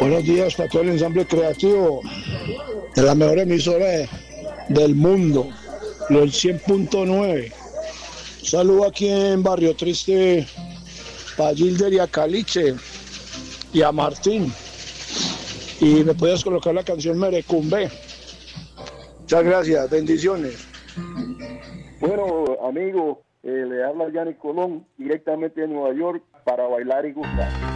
Buenos días para todo el ensamble creativo de la mejor emisora del mundo, los 100.9. Saludo aquí en Barrio Triste para Gilder y a Caliche y a Martín. Y me puedes colocar la canción Merecumbe. Muchas gracias, bendiciones. Bueno, amigo, le habla Yanni Colón directamente de Nueva York para bailar y gustar.